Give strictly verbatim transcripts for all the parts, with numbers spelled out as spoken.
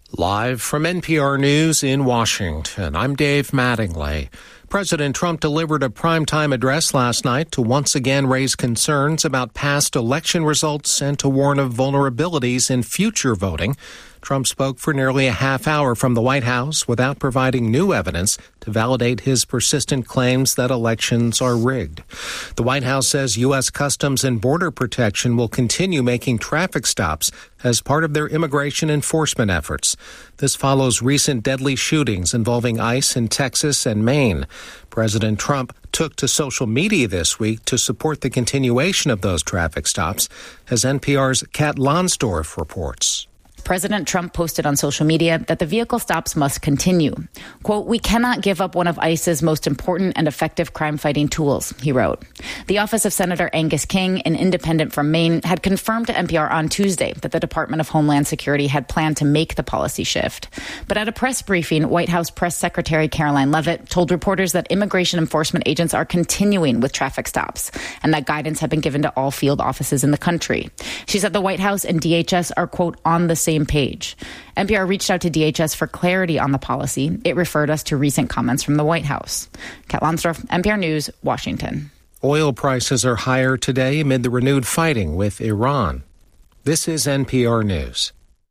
Live from N P R News in Washington, I'm Dave Mattingly. President Trump delivered a primetime address last night to once again raise concerns about past election results and to warn of vulnerabilities in future voting. Trump spoke for nearly a half hour from the White House without providing new evidence to validate his persistent claims that elections are rigged. The White House says U S. Customs and Border Protection will continue making traffic stops as part of their immigration enforcement efforts. This follows recent deadly shootings involving ICE in Texas and Maine. President Trump took to social media this week to support the continuation of those traffic stops, as N P R's Kat Lonsdorf reports. President Trump posted on social media that the vehicle stops must continue. Quote, "We cannot give up one of ICE's most important and effective crime-fighting tools," he wrote. The office of Senator Angus King, an independent from Maine, had confirmed to N P R on Tuesday that the Department of Homeland Security had planned to make the policy shift. But at a press briefing, White House Press Secretary Caroline Leavitt told reporters that immigration enforcement agents are continuing with traffic stops and that guidance had been given to all field offices in the country. She said the White House and D H S are, quote, on the same page. N P R reached out to D H S for clarity on the policy. It referred us to recent comments from the White House. Kat Lonsdorf, N P R News, Washington. Oil prices are higher today amid the renewed fighting with Iran. This is N P R News.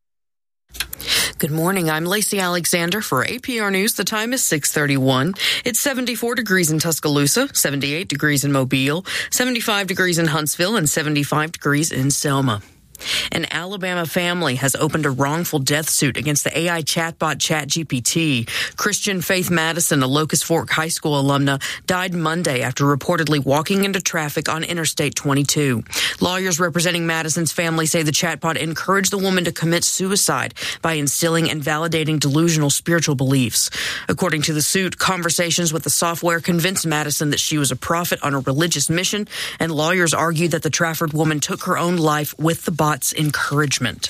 Good morning. I'm Lacey Alexander for A P R News. The time is six thirty-one. It's seventy-four degrees in Tuscaloosa, seventy-eight degrees in Mobile, seventy-five degrees in Huntsville, and seventy-five degrees in Selma. An Alabama family has opened a wrongful death suit against the A I chatbot ChatGPT. Christian Faith Madison, a Locust Fork High School alumna, died Monday after reportedly walking into traffic on Interstate twenty-two. Lawyers representing Madison's family say the chatbot encouraged the woman to commit suicide by instilling and validating delusional spiritual beliefs. According to the suit, conversations with the software convinced Madison that she was a prophet on a religious mission, and lawyers argue that the Trafford woman took her own life with the bot's encouragement.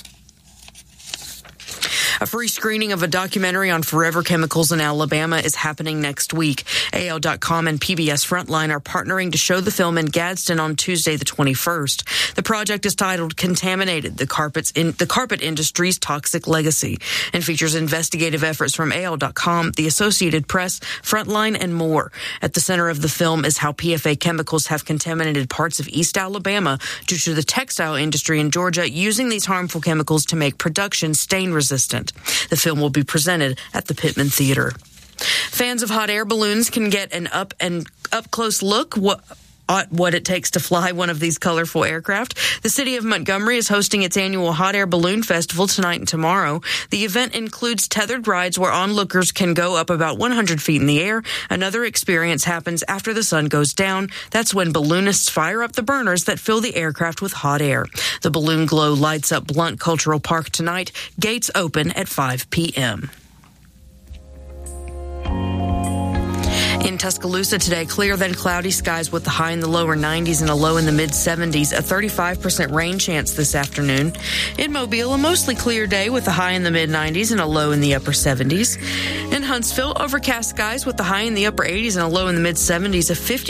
A free screening of a documentary on forever chemicals in Alabama is happening next week. A O dot com and P B S Frontline are partnering to show the film in Gadsden on Tuesday the twenty-first. The project is titled Contaminated, the, carpets in, the Carpet Industry's Toxic Legacy, and features investigative efforts from A O dot com, the Associated Press, Frontline, and more. At the center of the film is how P F A chemicals have contaminated parts of East Alabama due to the textile industry in Georgia using these harmful chemicals to make production stain resistant. The film will be presented at the Pittman Theater. Fans of hot air balloons can get an up and up close look what, at what it takes to fly one of these colorful aircraft. The city of Montgomery is hosting its annual Hot Air Balloon Festival tonight and tomorrow. The event includes tethered rides where onlookers can go up about one hundred feet in the air. Another experience happens after the sun goes down. That's when balloonists fire up the burners that fill the aircraft with hot air. The balloon glow lights up Blount Cultural Park tonight. Gates open at five p.m. In Tuscaloosa today, clear then cloudy skies with the high in the lower nineties and a low in the mid-seventies, a thirty-five percent rain chance this afternoon. In Mobile, a mostly clear day with the high in the mid-nineties and a low in the upper seventies. In Huntsville, overcast skies with the high in the upper eighties and a low in the mid-seventies, a fifty